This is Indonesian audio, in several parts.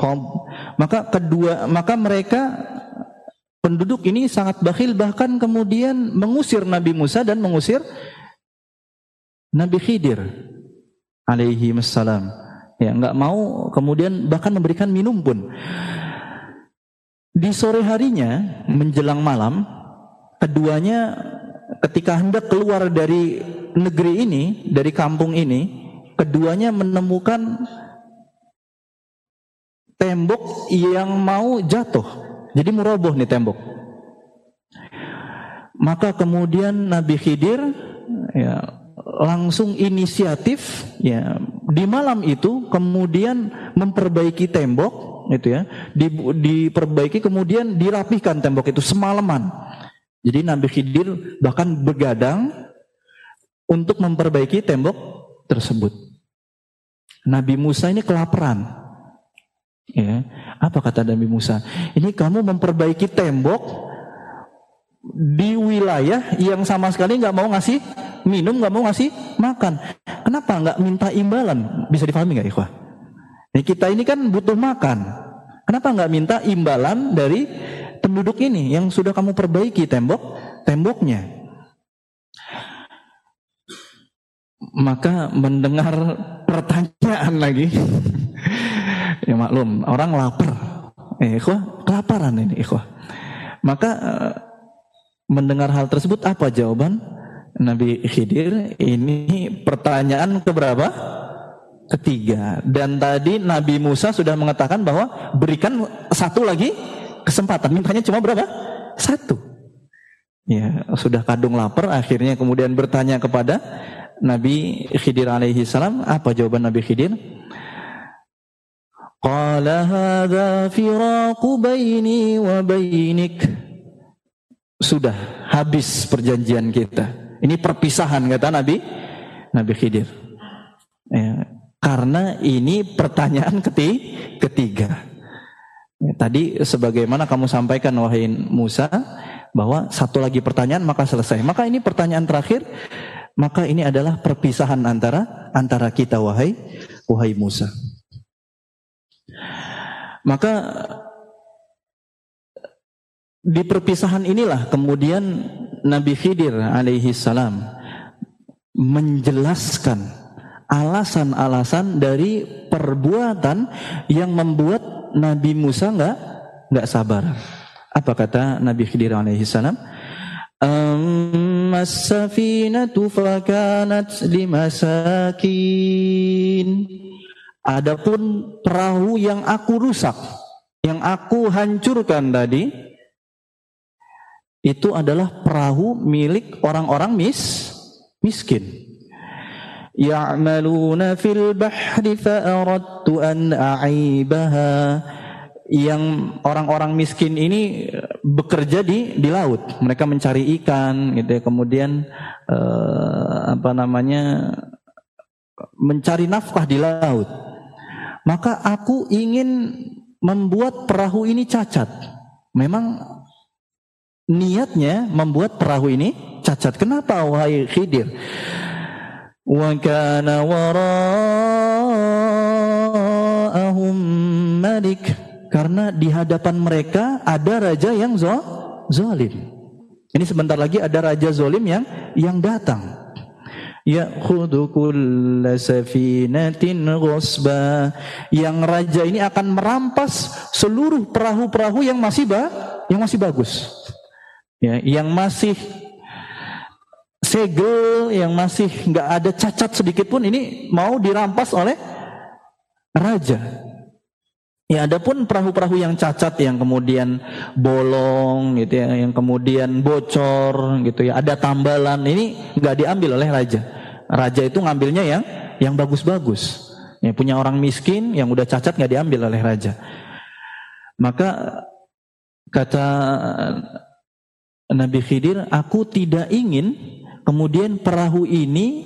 Maka mereka penduduk ini sangat bakhil, bahkan kemudian mengusir Nabi Musa dan mengusir Nabi Khidir alaihi wassalam. Ya, enggak mau kemudian bahkan memberikan minum pun. Di sore harinya menjelang malam, keduanya ketika hendak keluar dari negeri ini, dari kampung ini, keduanya menemukan tembok yang mau jatuh. Jadi mau roboh nih tembok. Maka kemudian Nabi Khidir ya langsung inisiatif ya di malam itu kemudian memperbaiki tembok itu ya, diperbaiki kemudian dirapihkan tembok itu semalaman. Jadi Nabi Khidir bahkan begadang untuk memperbaiki tembok tersebut. Nabi Musa ini kelaparan. Ya, apa kata Nabi Musa? Ini kamu memperbaiki tembok di wilayah yang sama sekali nggak mau ngasih minum, nggak mau ngasih makan. Kenapa nggak minta imbalan? Bisa dipahami nggak, ikhwah? Kita ini kan butuh makan. Kenapa nggak minta imbalan dari penduduk ini yang sudah kamu perbaiki temboknya? Maka mendengar pertanyaan lagi, ya maklum orang lapar, ikhwah kelaparan ini ikhwah. Maka mendengar hal tersebut apa jawaban Nabi Khidir? Ini pertanyaan keberapa? Ketiga. Dan tadi Nabi Musa sudah mengatakan bahwa berikan satu lagi kesempatan. Mintanya cuma berapa? Satu. Ya, sudah kadung lapar, akhirnya kemudian bertanya kepada Nabi Khidir alaihi salam. Apa jawaban Nabi Khidir? Qala hadza firaqu baini wa bainik. Sudah habis perjanjian kita. Ini perpisahan, kata Nabi Khidir. Ya, karena ini pertanyaan ketiga. Ya, tadi sebagaimana kamu sampaikan wahai Musa, bahwa satu lagi pertanyaan maka selesai. Maka ini pertanyaan terakhir, maka ini adalah perpisahan antara kita wahai Musa. Maka di perpisahan inilah kemudian Nabi Khidir alaihi salam menjelaskan alasan-alasan dari perbuatan yang membuat Nabi Musa enggak sabar. Apa kata Nabi Khidir alaihi salam? As-safinatu fakanat limasakin. Adapun perahu yang aku rusak, yang aku hancurkan tadi, itu adalah perahu milik orang-orang miskin. Ya'maluna fil bahri fa'aradtu an a'ibaha. Yang orang-orang miskin ini bekerja di laut. Mereka mencari ikan gitu ya. Kemudian mencari nafkah di laut. Maka aku ingin membuat perahu ini cacat. Memang niatnya membuat perahu ini cacat. Kenapa wahai Khidir? Wa kana wara'ahum malik. Karena di hadapan mereka ada raja yang zalim. Ini sebentar lagi ada raja zalim yang datang. Ya'khudhu kulla safinatin ghasba. Yang raja ini akan merampas seluruh perahu-perahu yang masih bagus. Ya, yang masih segel, yang masih nggak ada cacat sedikit pun, ini mau dirampas oleh raja. Ya, adapun perahu-perahu yang cacat, yang kemudian bolong gitu ya, yang kemudian bocor gitu ya, ada tambalan, ini nggak diambil oleh raja. Raja itu ngambilnya yang bagus-bagus. Ya, punya orang miskin yang udah cacat nggak diambil oleh raja. Maka kata Nabi Khidir, aku tidak ingin kemudian perahu ini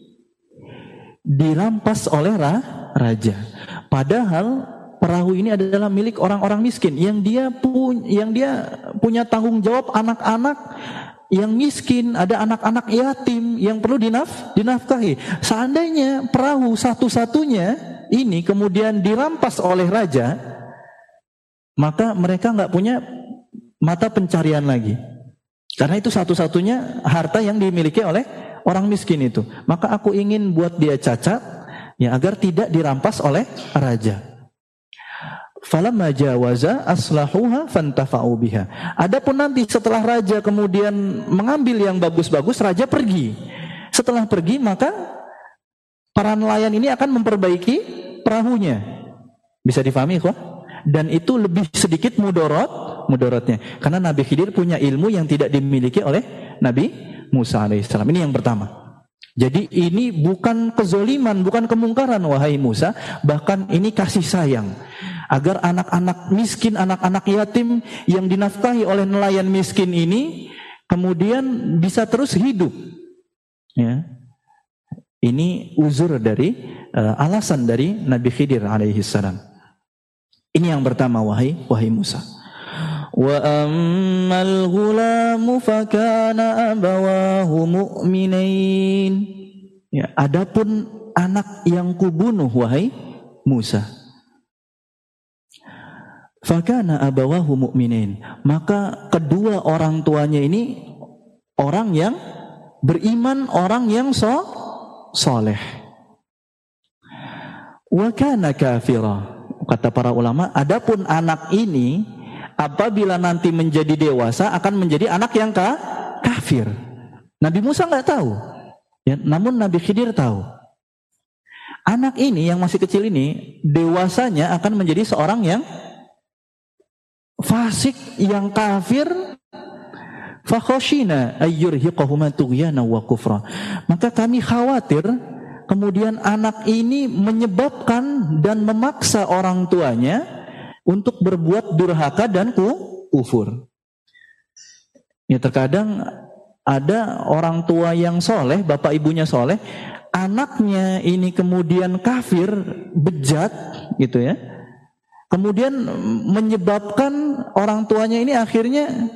dirampas oleh raja. Padahal perahu ini adalah milik orang-orang miskin yang dia punya tanggung jawab anak-anak yang miskin, ada anak-anak yatim yang perlu dinafkahi. Seandainya perahu satu-satunya ini kemudian dirampas oleh raja, maka mereka nggak punya mata pencarian lagi. Karena itu satu-satunya harta yang dimiliki oleh orang miskin itu. Maka aku ingin buat dia cacat, ya, agar tidak dirampas oleh raja. Falamma jawaza aslahuha fantafa'u biha. Adapun nanti setelah raja kemudian mengambil yang bagus-bagus, raja pergi. Setelah pergi, maka para nelayan ini akan memperbaiki perahunya. Bisa difahami, kok? Dan itu lebih sedikit mudorotnya. Karena Nabi Khidir punya ilmu yang tidak dimiliki oleh Nabi Musa alaihissalam. Ini yang pertama. Jadi ini bukan kezoliman, bukan kemungkaran wahai Musa, bahkan ini kasih sayang. Agar anak-anak miskin, anak-anak yatim yang dinafkahi oleh nelayan miskin ini kemudian bisa terus hidup. Ya. Ini uzur dari alasan dari Nabi Khidir alaihissalam. Ini yang pertama wahai Musa. Wa ammal ghulamu fakana abawahu mu'minain. Ya, adapun anak yang kubunuh wahai Musa. Fakana abawahu mu'minain. Maka kedua orang tuanya ini orang yang beriman, orang yang soleh. Wa kana kafira. Kata para ulama, adapun anak ini apabila nanti menjadi dewasa akan menjadi anak yang kafir. Nabi Musa nggak tahu, ya, namun Nabi Khidir tahu. Anak ini yang masih kecil ini dewasanya akan menjadi seorang yang fasik, yang kafir. Fakhoshina ayyurhiqahuma tughyana wa kufra. Maka kami khawatir kemudian anak ini menyebabkan dan memaksa orang tuanya untuk berbuat durhaka dan kufur. Ya, terkadang ada orang tua yang soleh, bapak ibunya soleh, anaknya ini kemudian kafir, bejat, gitu ya. Kemudian menyebabkan orang tuanya ini akhirnya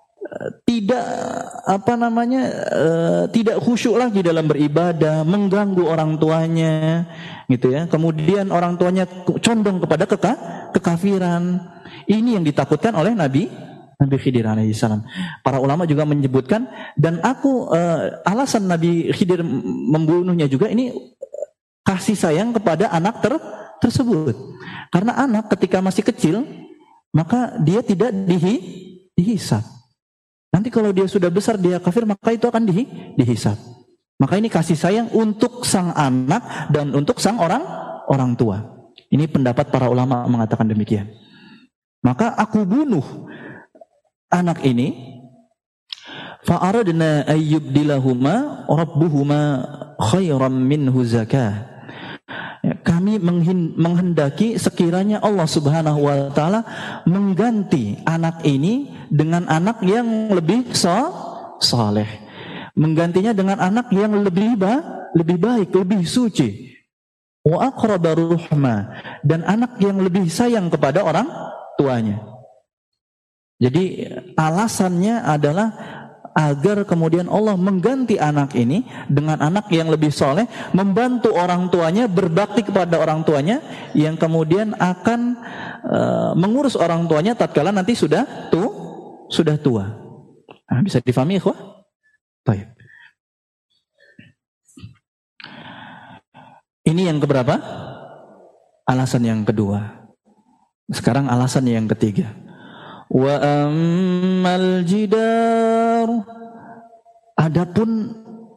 tidak khusyuk lagi dalam beribadah, mengganggu orang tuanya, gitu ya. Kemudian orang tuanya condong kepada kekafiran. Ini yang ditakutkan oleh Nabi Khidir alaihissalam. Para ulama juga menyebutkan, dan alasan Nabi Khidir membunuhnya juga ini kasih sayang kepada anak tersebut. Karena anak ketika masih kecil, maka dia tidak dihisab. Nanti kalau dia sudah besar, dia kafir, maka itu akan dihisab. Maka ini kasih sayang untuk sang anak dan untuk sang orang tua. Ini pendapat para ulama mengatakan demikian. Maka aku bunuh anak ini. Fa'aradna ayyubdilahuma rabbuhuma khairan minhu zakah. Kami menghendaki sekiranya Allah Subhanahu wa taala mengganti anak ini dengan anak yang lebih saleh. Menggantinya dengan anak yang lebih baik, lebih suci. Wa aqrabar ruhma, dan anak yang lebih sayang kepada orang tuanya. Jadi alasannya adalah agar kemudian Allah mengganti anak ini dengan anak yang lebih soleh, membantu orang tuanya, berbakti kepada orang tuanya, yang kemudian akan mengurus orang tuanya tatkala nanti sudah tua. Nah, bisa difahami, ikhwah? Baik. Ini yang keberapa? Alasan yang kedua. Sekarang alasan yang ketiga. Wa ammal jidar, adapun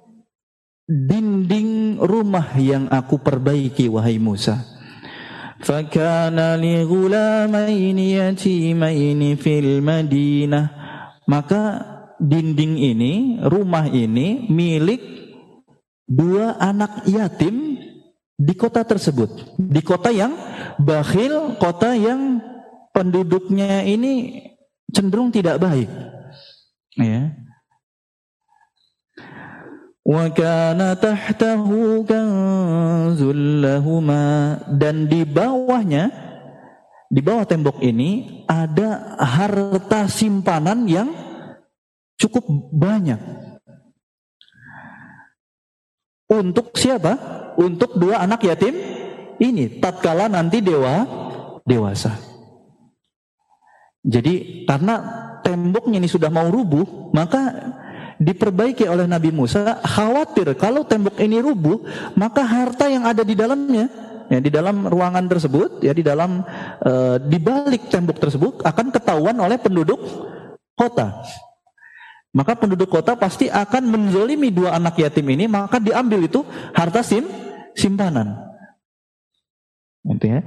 dinding rumah yang aku perbaiki wahai Musa, fakana li ghulamaini yatimaini fil Madinah, maka dinding ini, rumah ini milik dua anak yatim di kota tersebut, di kota yang bakhil, kota yang penduduknya ini cenderung tidak baik, ya. Wa kana tahtahu kanzul lahuma, dan di bawahnya, di bawah tembok ini ada harta simpanan yang cukup banyak. Untuk siapa? Untuk dua anak yatim ini tatkala nanti dewasa. Jadi karena temboknya ini sudah mau rubuh, maka diperbaiki oleh Nabi Musa, khawatir kalau tembok ini rubuh, maka harta yang ada di dalamnya, ya, di dalam ruangan tersebut, ya, di balik tembok tersebut akan ketahuan oleh penduduk kota. Maka penduduk kota pasti akan menzolimi dua anak yatim ini, maka diambil itu harta simpanan. Gitu ya.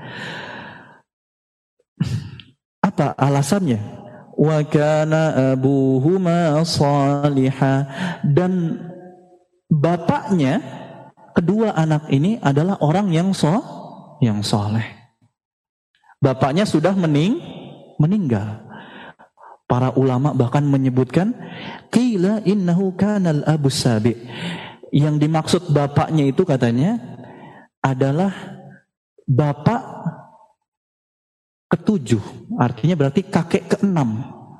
Apa alasannya? Wa kana abuhuma salihah, dan bapaknya kedua anak ini adalah orang yang soleh. Bapaknya sudah meninggal. Para ulama bahkan menyebutkan qila innahu kanal abus sabi. Yang dimaksud bapaknya itu katanya adalah bapak ketujuh, artinya berarti kakek keenam.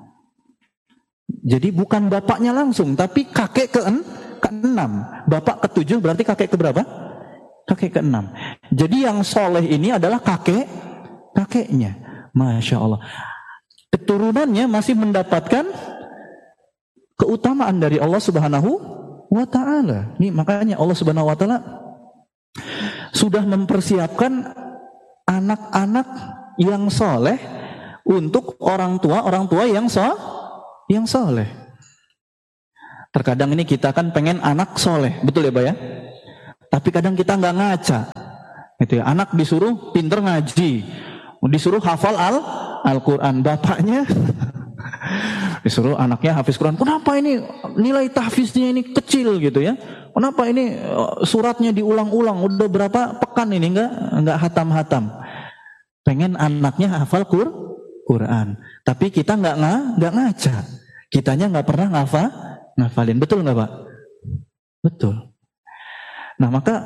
Jadi bukan bapaknya langsung, tapi kakek keenam. Bapak ketujuh berarti kakek keberapa? Kakek keenam. Jadi yang soleh ini adalah kakeknya. Masya Allah. Keturunannya masih mendapatkan keutamaan dari Allah Subhanahu wa Ta'ala. Ini makanya Allah Subhanahu wa Ta'ala sudah mempersiapkan anak-anak yang soleh untuk orang tua yang soleh. Terkadang ini kita kan pengen anak soleh, betul ya Pak ya? Tapi kadang kita nggak ngaca, gitu ya. Anak disuruh pinter ngaji, disuruh hafal Al-Quran, bapaknya disuruh anaknya hafiz Quran. Kenapa ini nilai tahfiznya ini kecil gitu ya? Kenapa ini suratnya diulang-ulang? Udah berapa pekan ini nggak hatam-hatam? Pengen anaknya hafal Quran, tapi kita nggak ngaca, kitanya nggak pernah ngafalin, betul nggak Pak? Betul. Nah maka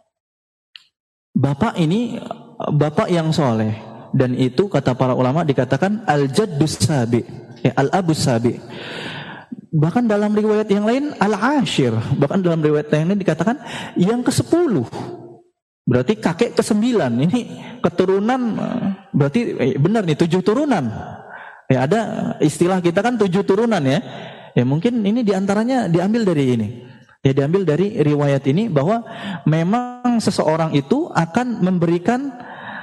bapak ini bapak yang soleh, dan itu kata para ulama dikatakan al-jaddus sabi, ya, al-abus sabi. Bahkan dalam riwayat yang lain al-ashir, bahkan dalam riwayat yang lain dikatakan yang ke-10. Berarti kakek ke-9. Ini keturunan, berarti benar nih 7 turunan. Ya ada istilah kita kan 7 turunan ya. Ya mungkin ini diantaranya diambil dari ini. Ya diambil dari riwayat ini bahwa memang seseorang itu akan memberikan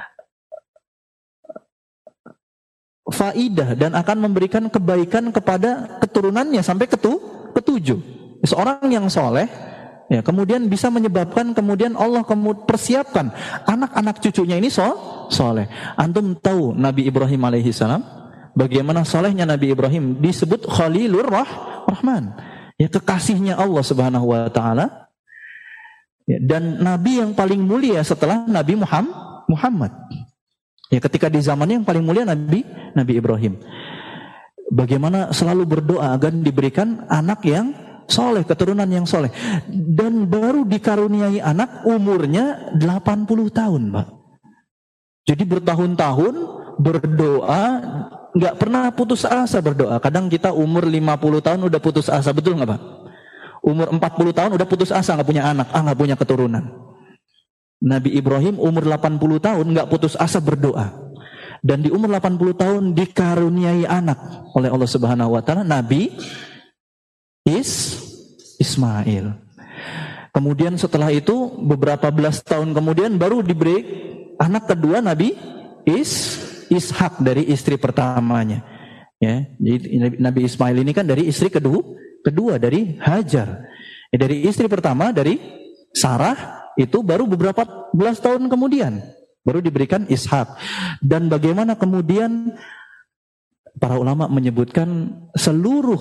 faidah dan akan memberikan kebaikan kepada keturunannya sampai ke-7. Seorang yang soleh, ya, kemudian bisa menyebabkan kemudian Allah persiapkan anak-anak cucunya ini soleh. Antum tahu Nabi Ibrahim alaihissalam, bagaimana solehnya Nabi Ibrahim, disebut Khalilur Rahman, ya, kekasihnya Allah Subhanahu wa Ta'ala, ya, dan Nabi yang paling mulia setelah Nabi Muhammad. Ya, ketika di zamannya yang paling mulia Nabi Ibrahim. Bagaimana selalu berdoa agar diberikan anak yang soleh, keturunan yang soleh. Dan baru dikaruniai anak umurnya 80 tahun, Pak. Jadi bertahun-tahun berdoa, nggak pernah putus asa berdoa. Kadang kita umur 50 tahun udah putus asa, betul nggak Pak? Umur 40 tahun udah putus asa, nggak punya anak, nggak punya keturunan. Nabi Ibrahim umur 80 tahun nggak putus asa berdoa. Dan di umur 80 tahun dikaruniai anak oleh Allah Subhanahu wa Ta'ala, Nabi Ismail. Kemudian setelah itu beberapa belas tahun kemudian baru diberi anak kedua Nabi Ishak dari istri pertamanya. Ya, jadi Nabi Ismail ini kan dari istri kedua dari Hajar. Ya, dari istri pertama dari Sarah itu baru beberapa belas tahun kemudian baru diberikan Ishak. Dan bagaimana kemudian para ulama menyebutkan seluruh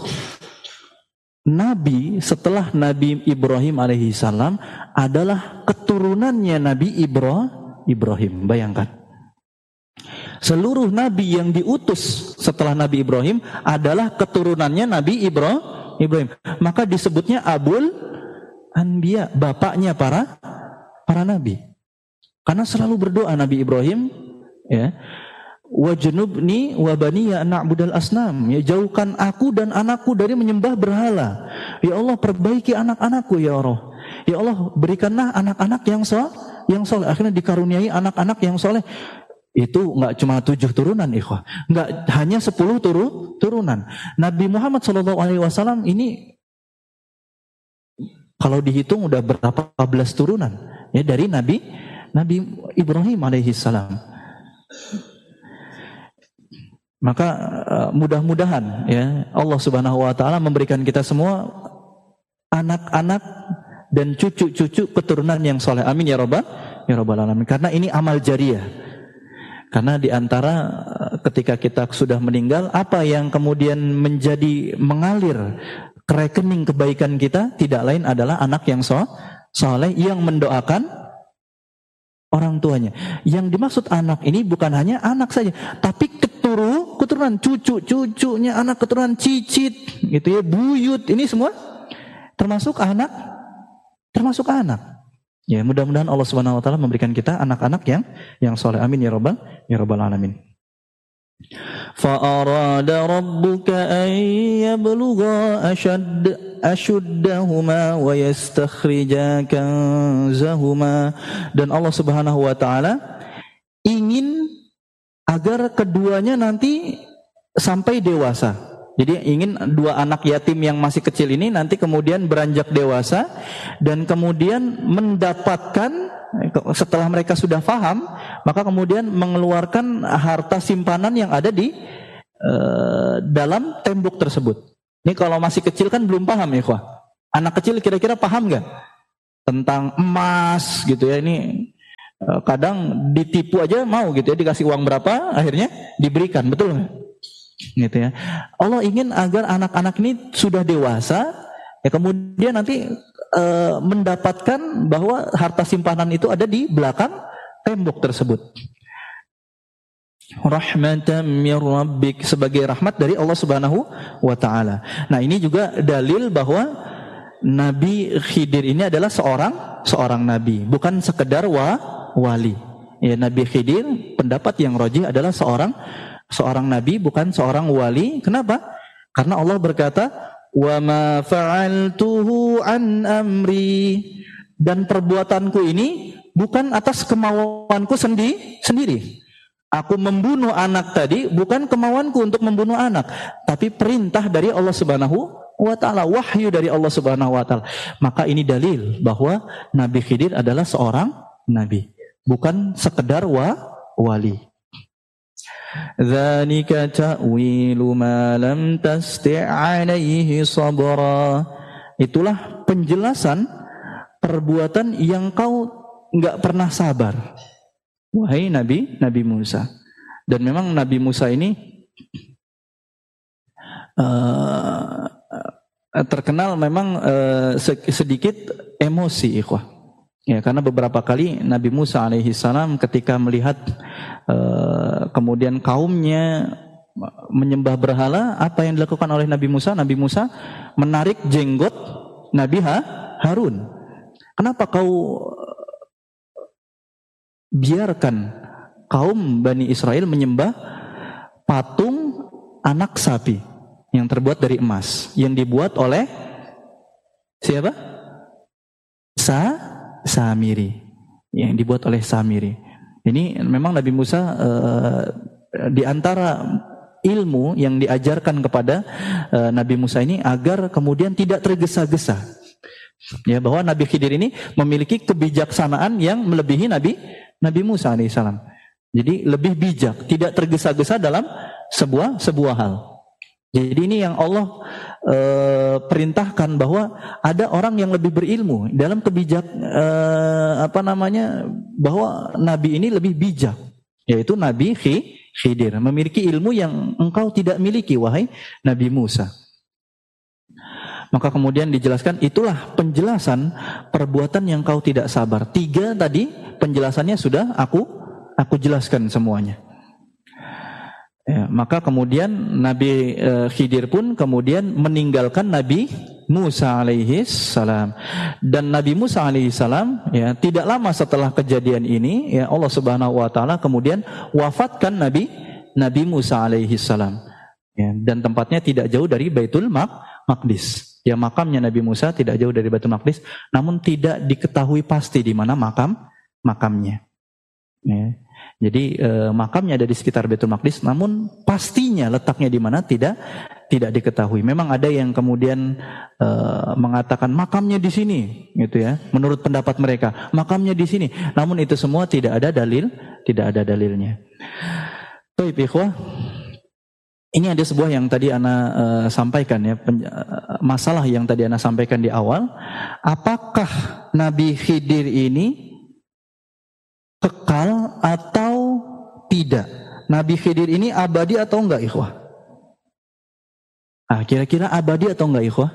Nabi setelah Nabi Ibrahim alaihissalam adalah keturunannya Nabi Ibrahim. Bayangkan, seluruh Nabi yang diutus setelah Nabi Ibrahim adalah keturunannya Nabi Ibrahim. Maka disebutnya Abul Anbiya, bapaknya para Nabi. Karena selalu berdoa Nabi Ibrahim, ya, wajnubni wa baniya na'budal asnam, ya, jauhkan aku dan anakku dari menyembah berhala. Ya Allah, perbaiki anak-anakku ya Allah. Ya Allah, berikanlah anak-anak yang soleh. Akhirnya dikaruniai anak-anak yang soleh. Itu nggak cuma 7 turunan, ikhwah. Nggak hanya 10 turunan. Nabi Muhammad SAW ini kalau dihitung udah berapa belas turunan ya dari Nabi Ibrahim alaihissalam. Maka mudah-mudahan ya Allah Subhanahu wa taala memberikan kita semua anak-anak dan cucu-cucu keturunan yang soleh. Amin ya rabbal alamin. Karena ini amal jariyah. Karena di antara ketika kita sudah meninggal, apa yang kemudian mengalir ke rekening kebaikan kita tidak lain adalah anak yang soleh yang mendoakan orang tuanya. Yang dimaksud anak ini bukan hanya anak saja, tapi keturunan, cucu-cucunya, anak keturunan, cicit, gitu ya, buyut, ini semua termasuk anak. Ya, mudah-mudahan Allah Subhanahu wa taala memberikan kita anak-anak yang soleh. Amin ya rabbal alamin. Fa arada rabbuka an yablugha ashuddahuma wa yastakhrija kanzahuma. Dan Allah Subhanahu wa taala ingin agar keduanya nanti sampai dewasa. Jadi ingin 2 anak yatim yang masih kecil ini nanti kemudian beranjak dewasa dan kemudian mendapatkan, setelah mereka sudah paham, maka kemudian mengeluarkan harta simpanan yang ada di dalam tembok tersebut. Ini kalau masih kecil kan belum paham ya, ikhwah. Anak kecil kira-kira paham nggak tentang emas gitu ya? Ini kadang ditipu aja mau gitu ya, dikasih uang berapa akhirnya diberikan, betul nggak? Gitu ya. Allah ingin agar anak-anak ini sudah dewasa ya, kemudian nanti mendapatkan bahwa harta simpanan itu ada di belakang tembok tersebut. Rahmatan mir rabbik, sebagai rahmat dari Allah Subhanahu wa taala. Nah, ini juga dalil bahwa Nabi Khidir ini adalah seorang nabi, bukan sekedar wali. Ya, Nabi Khidir pendapat yang rajih adalah seorang nabi, bukan seorang wali. Kenapa? Karena Allah berkata, "Wa ma fa'altuhu an amri." Dan perbuatanku ini bukan atas kemauanku sendiri. Aku membunuh anak tadi bukan kemauanku untuk membunuh anak, tapi perintah dari Allah Subhanahu wa taala, wahyu dari Allah Subhanahu wa taala. Maka ini dalil bahwa Nabi Khidir adalah seorang nabi, bukan sekedar wali. Dzalika ta'wilu ma lam tasti' 'alaihi sabra. Itulah penjelasan perbuatan yang kau enggak pernah sabar, wahai Nabi Musa. Dan memang Nabi Musa ini terkenal memang sedikit emosi, ikhwah. Ya, karena beberapa kali Nabi Musa alaihissalam ketika melihat kemudian kaumnya menyembah berhala, apa yang dilakukan oleh Nabi Musa? Nabi Musa menarik jenggot Nabi Harun. Kenapa kau biarkan kaum Bani Israel menyembah patung anak sapi yang terbuat dari emas, yang dibuat oleh siapa? Samiri, yang dibuat oleh Samiri. Ini memang Nabi Musa di antara ilmu yang diajarkan kepada Nabi Musa ini agar kemudian tidak tergesa-gesa. Ya, bahwa Nabi Khidir ini memiliki kebijaksanaan yang melebihi Nabi Musa alaihissalam. Jadi lebih bijak, tidak tergesa-gesa dalam sebuah hal. Jadi ini yang Allah perintahkan bahwa ada orang yang lebih berilmu dalam bahwa Nabi ini lebih bijak, yaitu Nabi Khidir, memiliki ilmu yang engkau tidak miliki, wahai Nabi Musa. Maka kemudian dijelaskan, itulah penjelasan perbuatan yang kau tidak sabar. 3 tadi penjelasannya sudah aku jelaskan semuanya. Ya, maka kemudian Nabi Khidir pun kemudian meninggalkan Nabi Musa alaihi salam. Dan Nabi Musa alaihi salam ya, tidak lama setelah kejadian ini ya, Allah Subhanahu wa taala kemudian wafatkan Nabi Musa alaihi salam. Ya, dan tempatnya tidak jauh dari Baitul Maqdis. Ya, makamnya Nabi Musa tidak jauh dari Baitul Maqdis, namun tidak diketahui pasti di mana makamnya. Ya. Jadi makamnya ada di sekitar Baitul Maqdis, namun pastinya letaknya di mana tidak diketahui. Memang ada yang kemudian mengatakan makamnya di sini, gitu ya. Menurut pendapat mereka, makamnya di sini. Namun itu semua tidak ada dalilnya. Baik, ikhwah. Ini ada sebuah yang tadi ana sampaikan ya, masalah yang tadi ana sampaikan di awal. Apakah Nabi Khidir ini kekal atau tidak? Nabi Khidir ini abadi atau enggak, ikhwah? Kira-kira abadi atau enggak, ikhwah?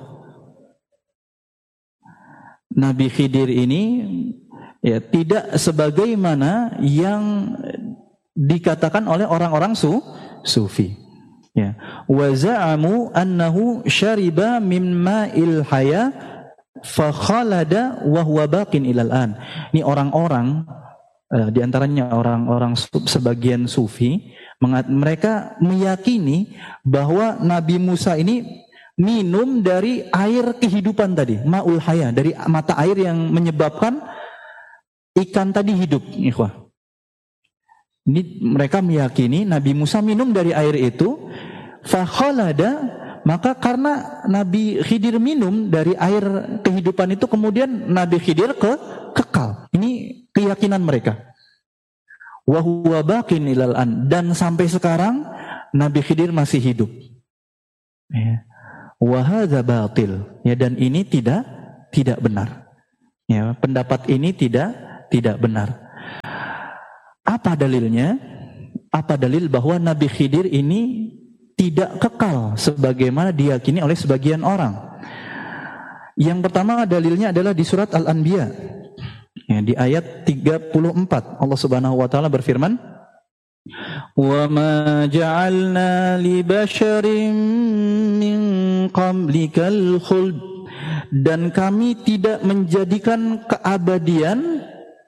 Nabi Khidir ini ya tidak sebagaimana yang dikatakan oleh orang-orang sufi. Ya, wa za'amu annahu syariba min ma'il haya fa khalada wa huwa baqin ilal an. Ini orang-orang di antaranya orang-orang sebagian sufi, mereka meyakini bahwa Nabi Musa ini minum dari air kehidupan tadi, ma'ul haya, dari mata air yang menyebabkan ikan tadi hidup, ikhwah. Ini mereka meyakini Nabi Musa minum dari air itu, fa khalada, maka karena Nabi Khidir minum dari air kehidupan itu, kemudian Nabi Khidir kekal. Ini keyakinan mereka. Wa huwa baqin ilal an, dan sampai sekarang Nabi Khidir masih hidup. Ya. Wa hadza batil. Ya, dan ini tidak benar. Ya, pendapat ini tidak benar. Apa dalilnya? Apa dalil bahwa Nabi Khidir ini tidak kekal sebagaimana diyakini oleh sebagian orang? Yang pertama dalilnya adalah di surat Al-Anbiya. Ya, di ayat 34 Allah Subhanahu wa taala berfirman, "Wa ma ja'alna li basharin min qablikal khuld." Dan kami tidak menjadikan keabadian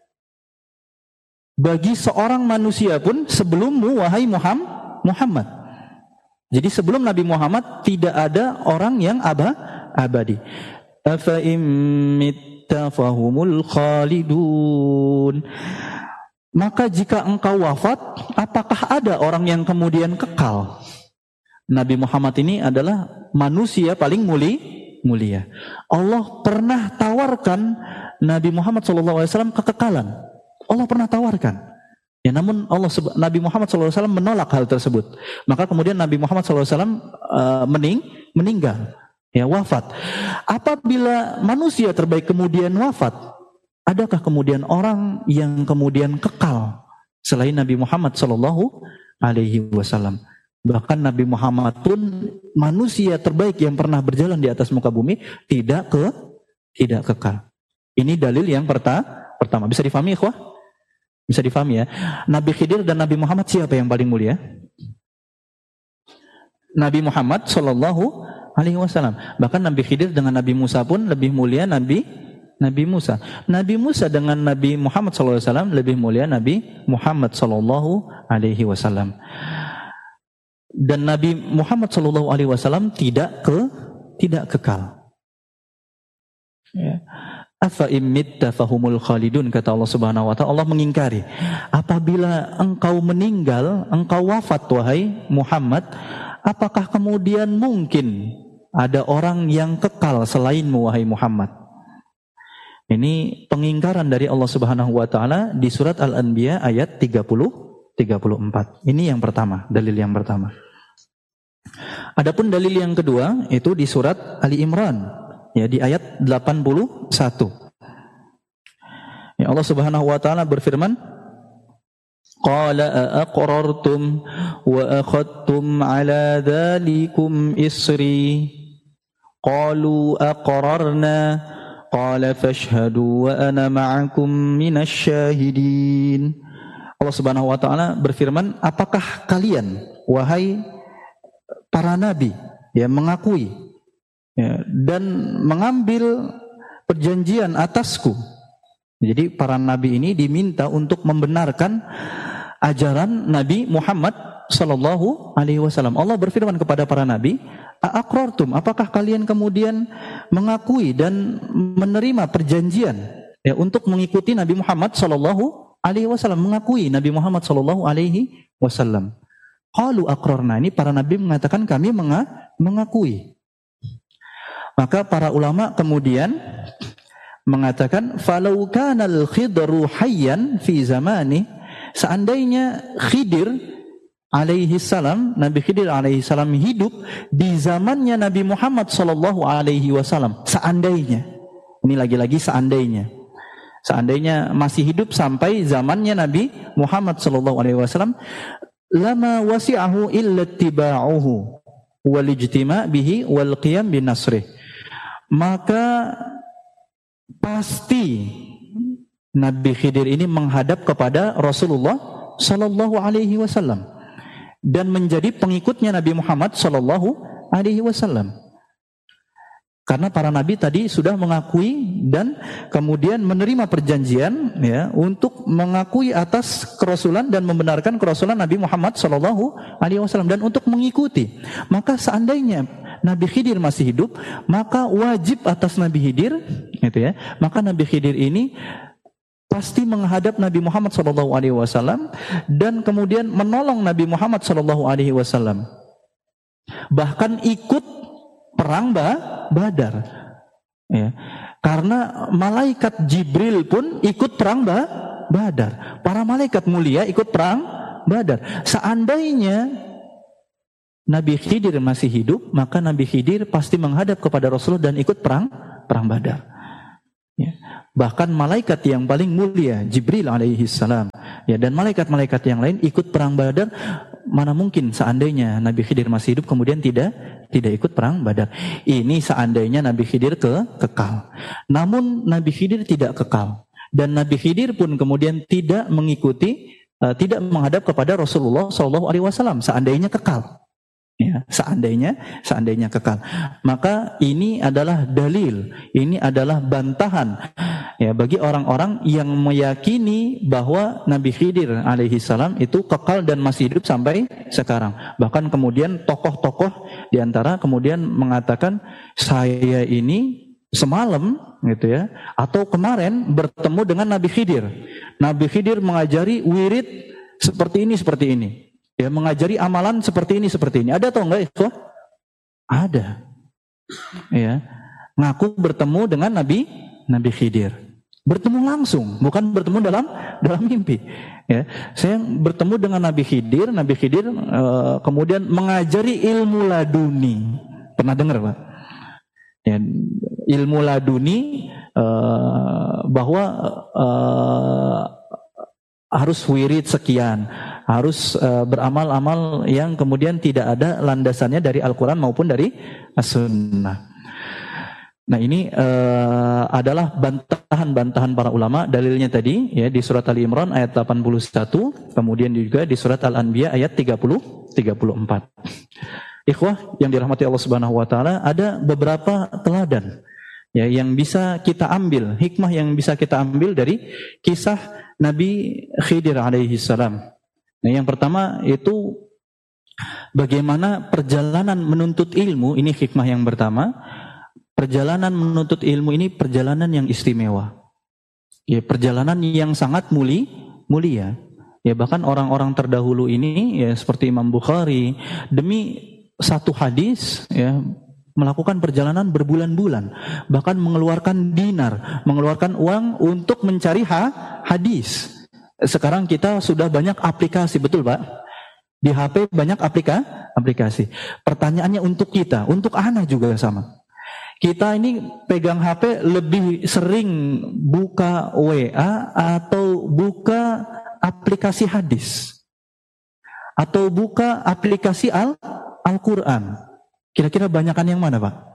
bagi seorang manusia pun sebelummu, wahai Muhammad. Jadi sebelum Nabi Muhammad tidak ada orang yang abadi. Afa imitta fahumul khalidun. Maka jika engkau wafat, apakah ada orang yang kemudian kekal? Nabi Muhammad ini adalah manusia paling mulia. Allah pernah tawarkan Nabi Muhammad SAW kekekalan. Allah pernah tawarkan. Ya, namun Nabi Muhammad SAW menolak hal tersebut. Maka kemudian Nabi Muhammad SAW meninggal, ya, wafat. Apabila manusia terbaik kemudian wafat, adakah kemudian orang yang kemudian kekal selain Nabi Muhammad SAW? Bahkan Nabi Muhammad pun manusia terbaik yang pernah berjalan di atas muka bumi tidak kekal. Ini dalil yang pertama. Bisa difahami, ikhwah? Bisa difahami ya. Nabi Khidir dan Nabi Muhammad siapa yang paling mulia? Nabi Muhammad SAW. Bahkan Nabi Khidir dengan Nabi Musa pun lebih mulia Nabi Musa. Nabi Musa dengan Nabi Muhammad SAW lebih mulia Nabi Muhammad SAW. Dan Nabi Muhammad SAW tidak kekal. Ya. Afa imitta fahumul khalidun, kata Allah Subhanahu wa taala. Allah mengingkari, apabila engkau meninggal, engkau wafat wahai Muhammad, apakah kemudian mungkin ada orang yang kekal selainmu wahai Muhammad? Ini pengingkaran dari Allah Subhanahu wa taala di surat Al-Anbiya ayat 34. Ini yang pertama, dalil yang pertama. Adapun dalil yang kedua itu di surat Ali Imran, ya, di ayat 81. Ya, Allah Subhanahu wa taala berfirman, qala aqrartum wa akhadtum ala dzalikum isri qalu aqrarna qala fashhadu wa ana ma'akum minasy syahidin. Allah Subhanahu wa taala berfirman, apakah kalian wahai para nabi, ya, mengakui, ya, dan mengambil perjanjian atasku. Jadi para nabi ini diminta untuk membenarkan ajaran Nabi Muhammad sallallahu alaihi wasallam. Allah berfirman kepada para nabi, "Aqrartum, apakah kalian kemudian mengakui dan menerima perjanjian, ya, untuk mengikuti Nabi Muhammad sallallahu alaihi wasallam, mengakui Nabi Muhammad sallallahu alaihi wasallam. Qalu aqrarna, ini para nabi mengatakan kami mengakui. Maka para ulama kemudian mengatakan falau kana al-Khidru hayyan fi zamani, seandainya Khidir alaihi salam, Nabi Khidir alaihi salam hidup di zamannya Nabi Muhammad sallallahu alaihi wasallam, seandainya, ini lagi-lagi seandainya masih hidup sampai zamannya Nabi Muhammad sallallahu alaihi wasallam, lama wasi'ahu illa ittiba'uhu wal ijtima' bihi wal qiyam bin nasrih, maka pasti Nabi Khidir ini menghadap kepada Rasulullah sallallahu alaihi wasallam dan menjadi pengikutnya Nabi Muhammad sallallahu alaihi wasallam. Karena para nabi tadi sudah mengakui dan kemudian menerima perjanjian ya untuk mengakui atas kerasulan dan membenarkan kerasulan Nabi Muhammad sallallahu alaihi wasallam dan untuk mengikuti. Maka seandainya Nabi Khidir masih hidup, maka wajib atas Nabi Khidir gitu ya. Maka Nabi Khidir ini pasti menghadap Nabi Muhammad sallallahu alaihi wasallam dan kemudian menolong Nabi Muhammad sallallahu alaihi wasallam. Bahkan ikut perang Badar. Ya. Karena malaikat Jibril pun ikut perang Badar. Para malaikat mulia ikut perang Badar. Seandainya Nabi Khidir masih hidup, maka Nabi Khidir pasti menghadap kepada Rasulullah dan ikut perang Badar. Ya. Bahkan malaikat yang paling mulia Jibril alaihi salam ya, dan malaikat-malaikat yang lain ikut perang Badar. Mana mungkin seandainya Nabi Khidir masih hidup kemudian tidak ikut perang Badar. Ini seandainya Nabi Khidir kekal. Namun Nabi Khidir tidak kekal dan Nabi Khidir pun kemudian tidak mengikuti, tidak menghadap kepada Rasulullah sallallahu alaihi wasallam seandainya kekal. Ya, seandainya kekal. Maka ini adalah dalil, ini adalah bantahan ya bagi orang-orang yang meyakini bahwa Nabi Khidir alaihi salam itu kekal dan masih hidup sampai sekarang. Bahkan kemudian tokoh-tokoh di antara kemudian mengatakan saya ini semalam gitu ya atau kemarin bertemu dengan Nabi Khidir. Nabi Khidir mengajari wirid seperti ini. Ya, mengajari amalan seperti ini. Ada atau enggak itu? Ada. Ya. Ngaku bertemu dengan Nabi Khidir. Bertemu langsung, bukan bertemu dalam mimpi. Ya. Saya bertemu dengan Nabi Khidir kemudian mengajari ilmu laduni. Pernah dengar, Pak? Ya, ilmu laduni bahwa harus wirid sekian, harus beramal-amal yang kemudian tidak ada landasannya dari Al-Quran maupun dari As-Sunnah. Nah ini adalah bantahan-bantahan para ulama. Dalilnya tadi ya di surat Ali Imran ayat 81, kemudian juga di surat Al-Anbiya ayat 34. Ikhwah yang dirahmati Allah Subhanahu wa taala, ada beberapa teladan ya yang bisa kita ambil, hikmah yang bisa kita ambil dari kisah Nabi Khidir alaihi salam. Nah, yang pertama itu bagaimana perjalanan menuntut ilmu, ini hikmah yang pertama. Perjalanan menuntut ilmu ini perjalanan yang istimewa. Ya, perjalanan yang sangat mulia. Ya, bahkan orang-orang terdahulu ini ya seperti Imam Bukhari demi satu hadis ya melakukan perjalanan berbulan-bulan, bahkan mengeluarkan dinar, mengeluarkan uang untuk mencari hadis. Sekarang kita sudah banyak aplikasi, betul Pak? Di HP banyak aplikasi. Pertanyaannya untuk kita, untuk anak juga sama. Kita ini pegang HP lebih sering buka WA atau buka aplikasi hadis? Atau buka aplikasi Al-Quran? Kira-kira banyakan yang mana, Pak?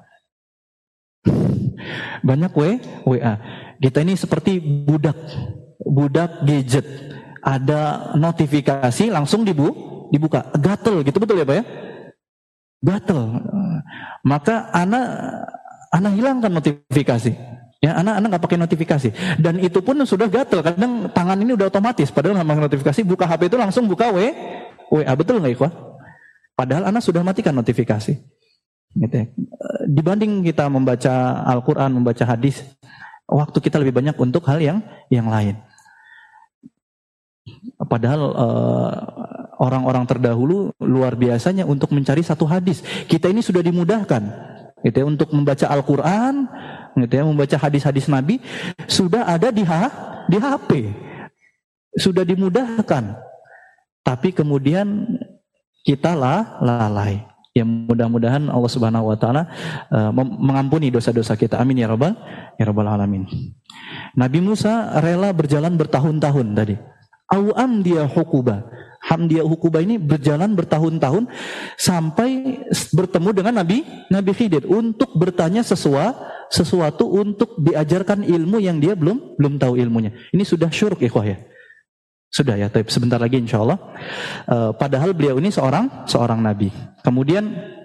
Banyak WA. Kita ini seperti budak gadget. Ada notifikasi langsung dibuka. Gatel gitu, betul ya Pak ya? Gatel. Maka anak hilangkan notifikasi. Ya, anak nggak pakai notifikasi. Dan itu pun sudah gatel. Kadang tangan ini udah otomatis. Padahal nggak pakai notifikasi, buka HP itu langsung buka WA. Betul nggak Ikhwah? Padahal anak sudah matikan notifikasi. Gitu ya. Dibanding kita membaca Al-Quran, membaca hadis, waktu kita lebih banyak untuk hal yang lain. Padahal orang-orang terdahulu luar biasanya untuk mencari satu hadis. Kita ini sudah dimudahkan, gitu ya, untuk membaca Al-Quran, gitu ya, membaca hadis-hadis Nabi sudah ada di HP, sudah dimudahkan. Tapi kemudian kita lalai. Ya, mudah-mudahan Allah Subhanahu Wa Taala mengampuni dosa-dosa kita. Amin ya rabbal alamin. Nabi Musa rela berjalan bertahun-tahun tadi. Hamdia Hukuba ini berjalan bertahun-tahun sampai bertemu dengan Nabi Khidir untuk bertanya sesuatu untuk diajarkan ilmu yang dia belum tahu ilmunya. Ini sudah syuruk ikhwah ya. Sudah ya, tapi sebentar lagi insya Allah. Padahal beliau ini seorang nabi. Kemudian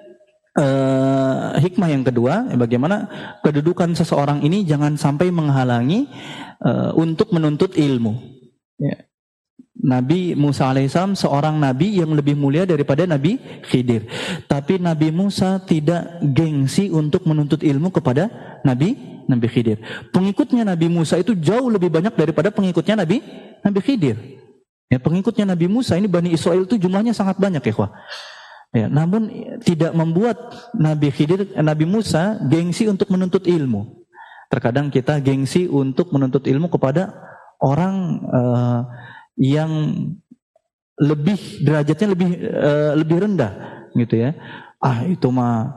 hikmah yang kedua, bagaimana kedudukan seseorang ini jangan sampai menghalangi untuk menuntut ilmu. Ya. Nabi Musa alaihissalam seorang nabi yang lebih mulia daripada Nabi Khidir. Tapi Nabi Musa tidak gengsi untuk menuntut ilmu kepada Nabi Khidir. Pengikutnya Nabi Musa itu jauh lebih banyak daripada pengikutnya Nabi Khidir. Ya, pengikutnya Nabi Musa ini Bani Israel itu jumlahnya sangat banyak ya, ya, namun tidak membuat Nabi Musa gengsi untuk menuntut ilmu. Terkadang kita gengsi untuk menuntut ilmu kepada orang yang derajatnya lebih rendah, gitu ya. Itu mah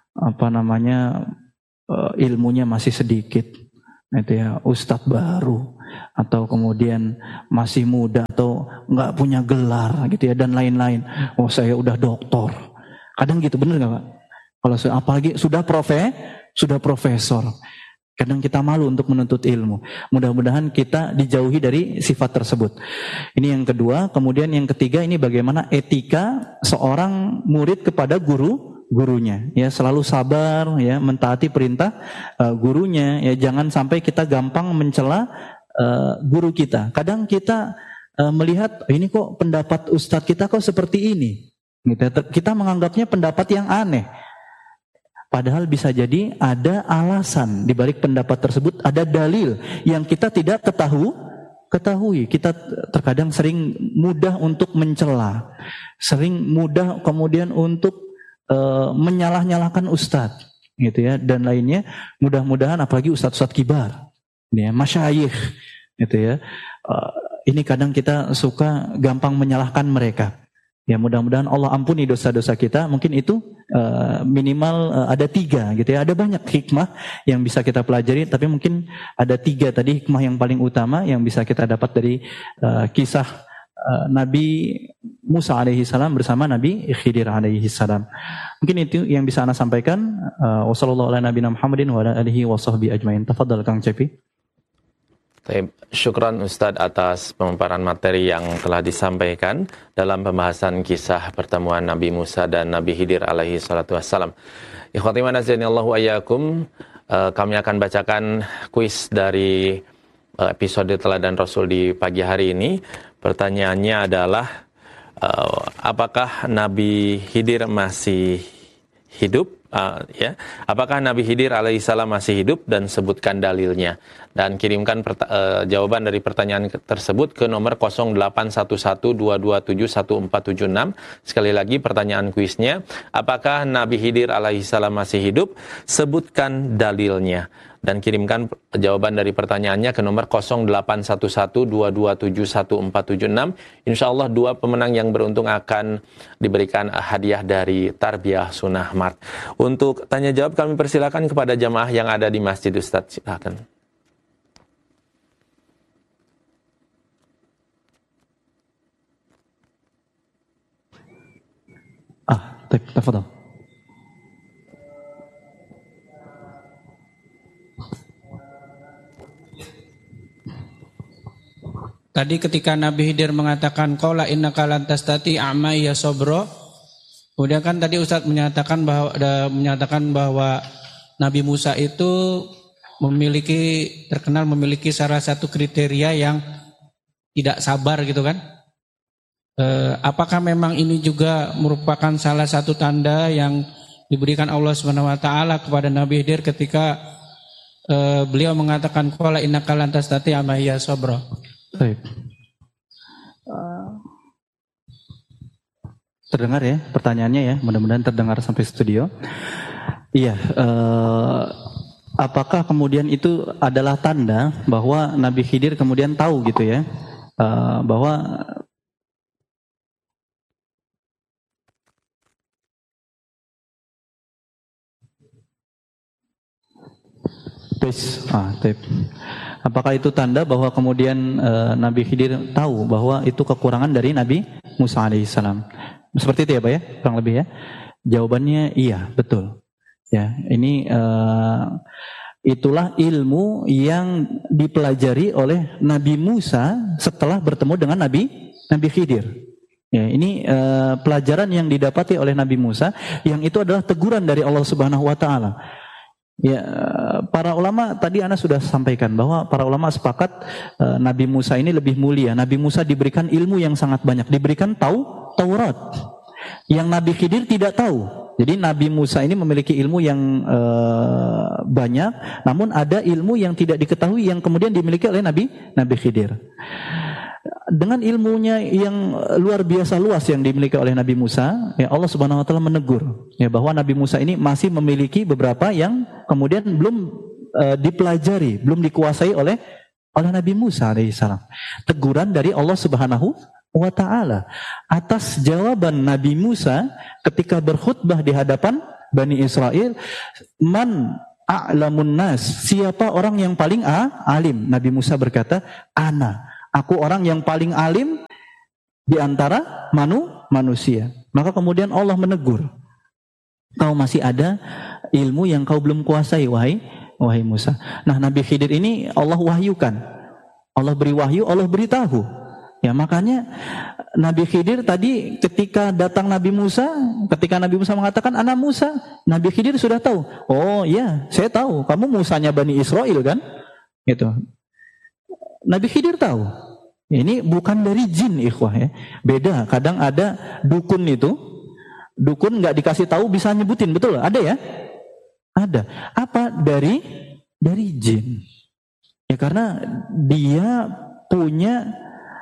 ilmunya masih sedikit, gitu ya. Ustadz baru atau kemudian masih muda atau nggak punya gelar, gitu ya, dan lain-lain. Saya udah doktor. Kadang gitu, bener nggak Pak? Kalau apalagi sudah profesor. Kadang kita malu untuk menuntut ilmu. Mudah-mudahan kita dijauhi dari sifat tersebut. Ini yang kedua. Kemudian yang ketiga, ini bagaimana etika seorang murid kepada gurunya. Ya, selalu sabar, ya, mentaati perintah gurunya. Ya, jangan sampai kita gampang mencela guru kita. Kadang kita melihat ini kok pendapat ustadz kita kok seperti ini. Kita menganggapnya pendapat yang aneh. Padahal bisa jadi ada alasan di balik pendapat tersebut, ada dalil yang kita tidak ketahui. Kita terkadang sering mudah untuk mencela, sering mudah kemudian untuk menyalah-nyalahkan ustadz, gitu ya, dan lainnya. Mudah-mudahan apalagi ustadz-ustadz kibar, ya, masyayikh, gitu ya. Ini kadang kita suka gampang menyalahkan mereka. Ya, mudah-mudahan Allah ampuni dosa-dosa kita. Mungkin itu minimal ada 3, gitu ya. Ada banyak hikmah yang bisa kita pelajari, tapi mungkin ada 3 tadi hikmah yang paling utama yang bisa kita dapat dari kisah Nabi Musa alaihi salam bersama Nabi Khidir alaihi salam. Mungkin itu yang bisa ana sampaikan. Wassallallahu ala nabiyina Muhammadin wa ala alihi washabbihi ajmain. Tafadhal Kang Cepi. Syukran Ustadz atas pemaparan materi yang telah disampaikan dalam pembahasan kisah pertemuan Nabi Musa dan Nabi Khidir alaihi salatu wassalam. Ikhwati wa nazdaniallahu ayyakum, kami akan bacakan kuis dari episode Teladan Rasul di pagi hari ini. Pertanyaannya adalah, apakah Nabi Khidir masih hidup? Apakah Nabi Khidir alaihissalam masih hidup, dan sebutkan dalilnya. Dan kirimkan jawaban dari pertanyaan tersebut ke nomor 081122714776. Sekali lagi pertanyaan kuisnya, apakah Nabi Khidir alaihissalam masih hidup? Sebutkan dalilnya. Dan kirimkan jawaban dari pertanyaannya ke nomor 081122714776. InsyaAllah 2 pemenang yang beruntung akan diberikan hadiah dari Tarbiyah Sunnah Mart. Untuk tanya jawab kami persilakan kepada jamaah yang ada di Masjid Ustadz. Silakan. Tafadhal. Tadi ketika Nabi Khidir mengatakan qala innaka lan tastati a'ma ya sabra. Kemudian kan tadi Ustaz menyatakan bahwa Nabi Musa itu terkenal memiliki salah satu kriteria yang tidak sabar, gitu kan? Apakah memang ini juga merupakan salah satu tanda yang diberikan Allah Subhanahu wa taala kepada Nabi Khidir ketika beliau mengatakan qala innaka lan tastati a'ma ya sabra? Baik. Terdengar ya pertanyaannya ya, mudah-mudahan terdengar sampai studio. Iya, apakah kemudian itu adalah tanda bahwa Nabi Khidir kemudian tahu gitu ya, bahwa apakah itu tanda bahwa kemudian Nabi Khidir tahu bahwa itu kekurangan dari Nabi Musa alaihissalam? Seperti itu ya Pak ya, kurang lebih ya. Jawabannya iya, betul. Ya, ini itulah ilmu yang dipelajari oleh Nabi Musa setelah bertemu dengan Nabi Khidir. Ya, ini pelajaran yang didapati oleh Nabi Musa, yang itu adalah teguran dari Allah Subhanahu wa taala. Ya, para ulama tadi Ana sudah sampaikan bahwa para ulama sepakat Nabi Musa ini lebih mulia. Nabi Musa diberikan ilmu yang sangat banyak, diberikan Taurat yang Nabi Khidir tidak tahu. Jadi Nabi Musa ini memiliki ilmu yang banyak, namun ada ilmu yang tidak diketahui yang kemudian dimiliki oleh Nabi Khidir. Dengan ilmunya yang luar biasa luas yang dimiliki oleh Nabi Musa, ya Allah Subhanahu wa taala menegur ya bahwa Nabi Musa ini masih memiliki beberapa yang kemudian belum dipelajari, belum dikuasai oleh Nabi Musa alaihissalam. Teguran dari Allah Subhanahu wa taala atas jawaban Nabi Musa ketika berkhutbah di hadapan Bani Israel, man a'lamun nas, siapa orang yang paling alim? Nabi Musa berkata, aku orang yang paling alim di antara manusia. Maka kemudian Allah menegur, kau masih ada ilmu yang kau belum kuasai, wahai Musa. Nah, Nabi Khidir ini Allah wahyukan, Allah beri wahyu, Allah beritahu. Ya, makanya Nabi Khidir tadi ketika datang Nabi Musa, ketika Nabi Musa mengatakan ana Musa, Nabi Khidir sudah tahu. Oh iya, saya tahu, kamu Musanya Bani Israel kan? Gitu. Nabi Khidir tahu. Ini bukan dari jin, ikhwah ya. Beda, kadang ada dukun itu. Dukun nggak dikasih tahu bisa nyebutin, betul? Ada ya? Ada. Apa? Dari jin. Ya karena dia punya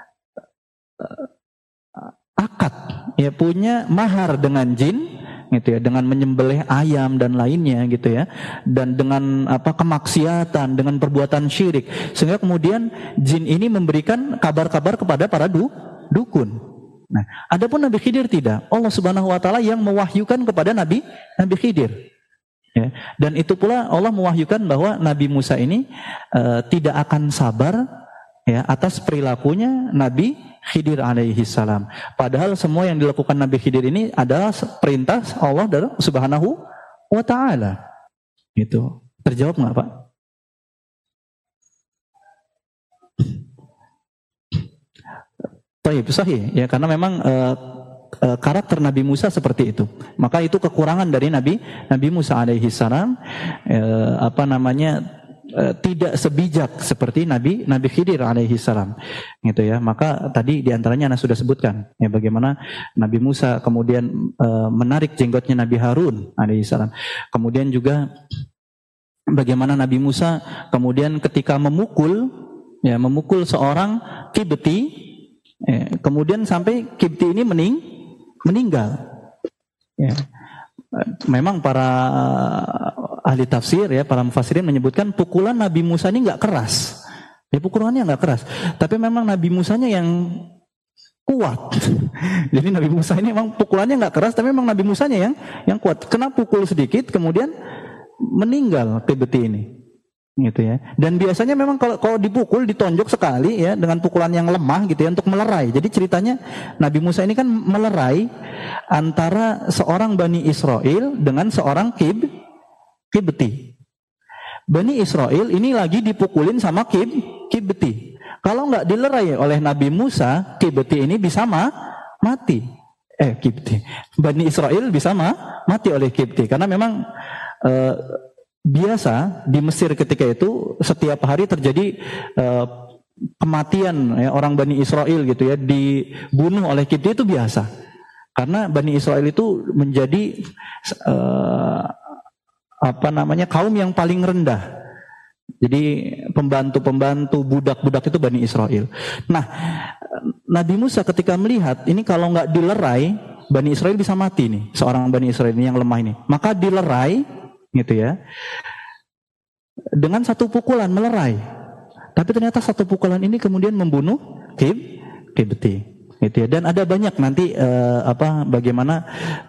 akad, ya punya mahar dengan jin, gitu ya, dengan menyembelih ayam dan lainnya, gitu ya, dan dengan kemaksiatan, dengan perbuatan syirik, sehingga kemudian jin ini memberikan kabar-kabar kepada para dukun. Nah, adapun Nabi Khidir tidak. Allah Subhanahu wa taala yang mewahyukan kepada Nabi Khidir. Ya, dan itu pula Allah mewahyukan bahwa Nabi Musa ini tidak akan sabar ya atas perilakunya Nabi Khidir alaihi salam. Padahal semua yang dilakukan Nabi Khidir ini adalah perintah Allah Subhanahu wa taala. Gitu. Terjawab enggak, Pak? Baik, sahih ya, karena memang karakter Nabi Musa seperti itu. Maka itu kekurangan dari Nabi Musa alaihi salam, tidak sebijak seperti Nabi Khidir alaihi salam, gitu ya. Maka tadi diantaranya Anda sudah sebutkan ya bagaimana Nabi Musa kemudian menarik jenggotnya Nabi Harun alaihi salam. Kemudian juga bagaimana Nabi Musa kemudian ketika memukul seorang Kibti, kemudian sampai Kibti ini meninggal. Ya. Memang para ahli tafsir ya, para mufassirin menyebutkan pukulan Nabi Musa ini nggak keras. Ya, pukulannya nggak keras, tapi memang Nabi Musanya yang kuat. Jadi Nabi Musa ini memang pukulannya nggak keras, tapi memang Nabi Musanya yang kuat. Kena pukul sedikit, kemudian meninggal Kibti ini, gitu ya. Dan biasanya memang kalau dipukul, ditonjok sekali ya dengan pukulan yang lemah gitu ya untuk melerai. Jadi ceritanya Nabi Musa ini kan melerai antara seorang Bani Israel dengan seorang Kibti. Bani Israel ini lagi dipukulin sama Kibti. Kalau nggak dilerai oleh Nabi Musa, Kibti ini bisa mati. Bani Israel bisa mati oleh Kibti, karena memang biasa di Mesir ketika itu setiap hari terjadi kematian ya, orang Bani Israel gitu ya, dibunuh oleh Kibti itu biasa. Karena Bani Israel itu menjadi kaum yang paling rendah. Jadi pembantu-pembantu, budak-budak itu Bani Israel. Nah, Nabi Musa ketika melihat ini kalau nggak dilerai, Bani Israel bisa mati nih, seorang Bani Israel ini yang lemah ini. Maka dilerai, gitu ya, dengan satu pukulan melerai. Tapi ternyata satu pukulan ini kemudian membunuh Qibti, gitu ya. Dan ada banyak nanti bagaimana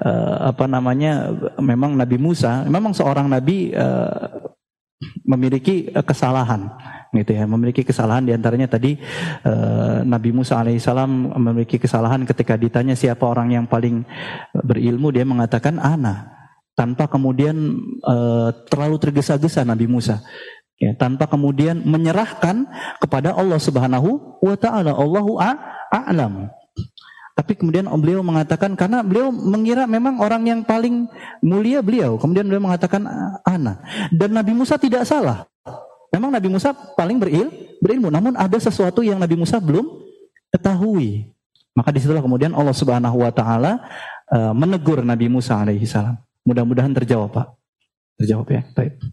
memang Nabi Musa, memang seorang nabi memiliki kesalahan, gitu ya, memiliki kesalahan diantaranya tadi Nabi Musa alaihissalam memiliki kesalahan ketika ditanya siapa orang yang paling berilmu, dia mengatakan ana, tanpa kemudian terlalu tergesa-gesa Nabi Musa, ya, tanpa kemudian menyerahkan kepada Allah Subhanahu wa taala, Allahu a'lam. Tapi kemudian beliau mengatakan, karena beliau mengira memang orang yang paling mulia beliau, kemudian beliau mengatakan ana. Dan Nabi Musa tidak salah. Memang Nabi Musa paling berilmu, namun ada sesuatu yang Nabi Musa belum ketahui. Maka disitulah kemudian Allah Subhanahu wa taala menegur Nabi Musa alaihi salam. Mudah-mudahan terjawab, Pak. Terjawab ya.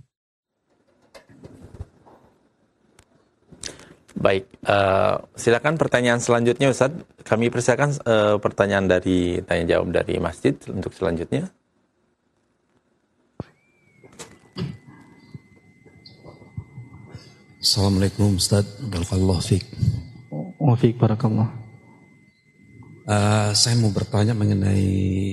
Baik, silakan pertanyaan selanjutnya Ustaz. Kami persilakan pertanyaan dari tanya jawab dari masjid untuk selanjutnya. Assalamualaikum Ustaz, barakallahu fiik. Wa fiik barakallah. Saya mau bertanya mengenai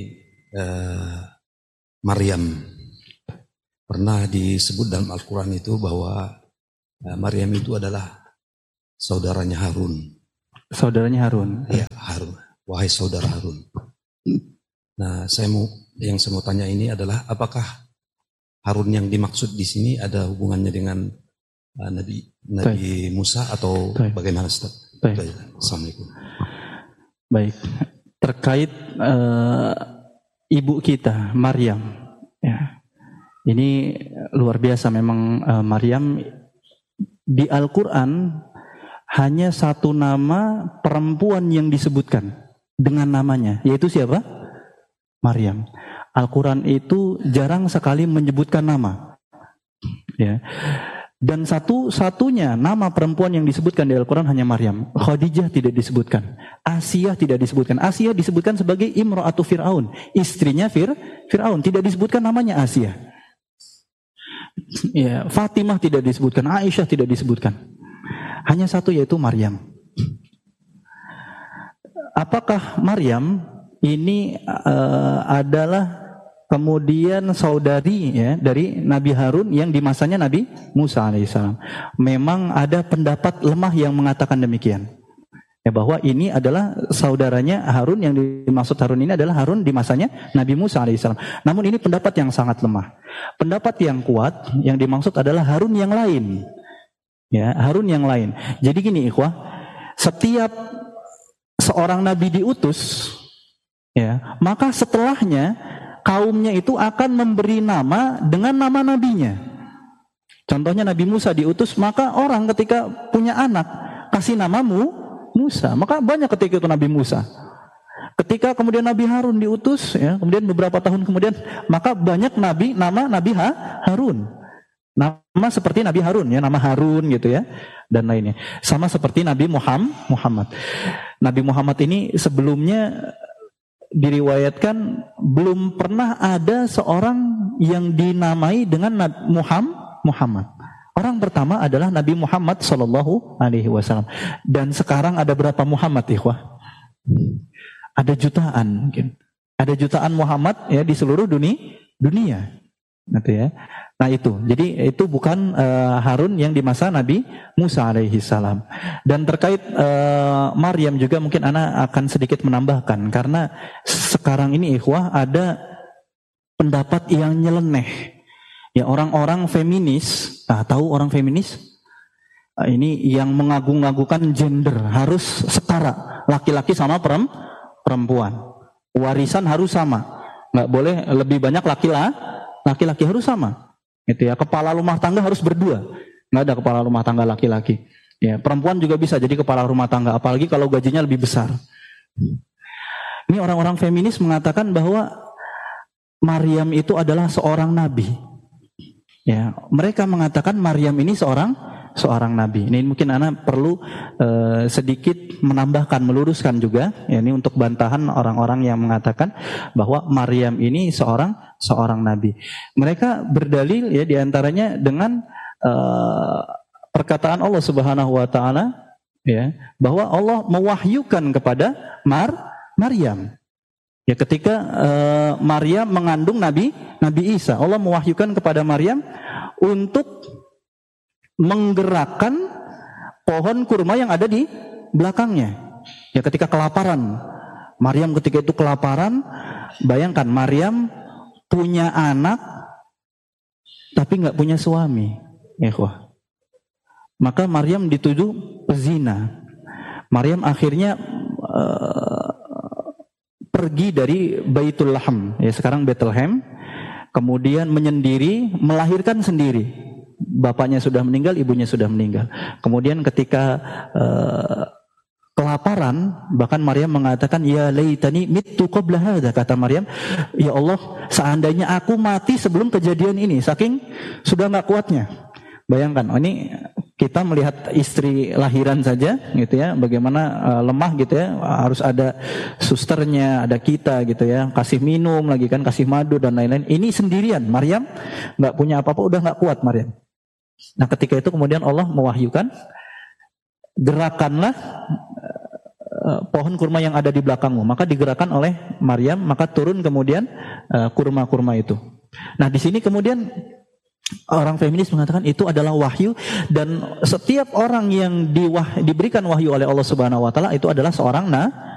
Maryam. Pernah disebut dalam Al-Quran itu bahwa Maryam itu adalah saudaranya Harun. Saudaranya Harun. Ya, Harun. Wahai saudara Harun. Nah, saya mau tanya ini adalah apakah Harun yang dimaksud di sini ada hubungannya dengan Nabi Musa atau bagaimana Ustaz? Assalamualaikum. Baik. Terkait ibu kita Maryam, ya. Ini luar biasa memang. Maryam di Al-Quran hanya satu nama perempuan yang disebutkan dengan namanya, yaitu siapa? Maryam. Al-Quran itu jarang sekali menyebutkan nama, ya. Dan satu-satunya nama perempuan yang disebutkan di Al-Quran hanya Maryam. Khadijah tidak disebutkan, Asiyah tidak disebutkan. Asiyah disebutkan sebagai Imra'atu Fir'aun, istrinya Fir'aun, tidak disebutkan namanya Asiyah. Ya, Fatimah tidak disebutkan, Aisyah tidak disebutkan. Hanya satu, yaitu Maryam. Apakah Maryam ini adalah kemudian saudari, ya, dari Nabi Harun yang di masanya Nabi Musa alaihissalam? Memang ada pendapat lemah yang mengatakan demikian, ya, bahwa ini adalah saudaranya Harun, yang dimaksud Harun ini adalah Harun di masanya Nabi Musa alaihissalam. Namun ini pendapat yang sangat lemah. Pendapat yang kuat yang dimaksud adalah Harun yang lain. Ya, Harun yang lain. Jadi gini ikhwah, setiap seorang nabi diutus, ya, maka setelahnya kaumnya itu akan memberi nama dengan nama nabinya. Contohnya Nabi Musa diutus, maka orang ketika punya anak kasih nama Musa, maka banyak ketika itu Nabi Musa. Ketika kemudian Nabi Harun diutus, ya, kemudian beberapa tahun kemudian, maka banyak nama Nabi Harun. Nama seperti Nabi Harun, ya, nama Harun gitu ya, dan lainnya. Sama seperti Nabi Muhammad. Nabi Muhammad ini sebelumnya diriwayatkan belum pernah ada seorang yang dinamai dengan Muhammad. Orang pertama adalah Nabi Muhammad Sallallahu Alaihi Wasallam. Dan sekarang ada berapa Muhammad, ikhwah? Ada jutaan mungkin. Ada jutaan Muhammad, ya, di seluruh dunia. Gitu ya. Nah itu, jadi itu bukan Harun yang di masa Nabi Musa alaihi salam. Dan terkait Maryam juga mungkin ana akan sedikit menambahkan, karena sekarang ini ikhwah ada pendapat yang nyeleneh. Ya, orang-orang feminis, tahu orang feminis? Ini yang mengagung-agungkan gender, harus setara, laki-laki sama perempuan. Warisan harus sama, nggak boleh lebih banyak laki-laki, harus sama. Gitu ya, kepala rumah tangga harus berdua, nggak ada kepala rumah tangga laki-laki. Ya, perempuan juga bisa jadi kepala rumah tangga, apalagi kalau gajinya lebih besar. Ini orang-orang feminis mengatakan bahwa Maryam itu adalah seorang nabi. Ya, mereka mengatakan Maryam ini seorang seorang nabi. Ini mungkin ana perlu sedikit menambahkan, meluruskan juga, ya, ini untuk bantahan orang-orang yang mengatakan bahwa Maryam ini seorang nabi. Mereka berdalil ya diantaranya dengan perkataan Allah Subhanahu wa taala, ya, bahwa Allah mewahyukan kepada Maryam. Ya, ketika Maryam mengandung Nabi Isa, Allah mewahyukan kepada Maryam untuk menggerakkan pohon kurma yang ada di belakangnya. Ya, ketika kelaparan, Maryam ketika itu kelaparan, bayangkan Maryam punya anak tapi nggak punya suami, ya wah. Maka Maryam dituduh pezina. Maryam akhirnya pergi dari Baitul Laham, ya sekarang Bethlehem, kemudian menyendiri, melahirkan sendiri. Bapaknya sudah meninggal, ibunya sudah meninggal. Kemudian ketika kelaparan, bahkan Maryam mengatakan, ya laitani mittu qabla hadza, kata Maryam, ya Allah, seandainya aku mati sebelum kejadian ini, saking sudah nggak kuatnya. Bayangkan, ini kita melihat istri lahiran saja, gitu ya, bagaimana lemah gitu ya, harus ada susternya, ada kita gitu ya, kasih minum lagi kan, kasih madu dan lain-lain. Ini sendirian, Maryam nggak punya apa-apa, udah nggak kuat Maryam. Nah, ketika itu kemudian Allah mewahyukan, gerakanlah pohon kurma yang ada di belakangmu. Maka digerakkan oleh Maryam, maka turun kemudian kurma-kurma itu. Nah, di sini kemudian orang feminis mengatakan itu adalah wahyu, dan setiap orang yang diberikan wahyu oleh Allah Subhanahu wa taala itu adalah seorang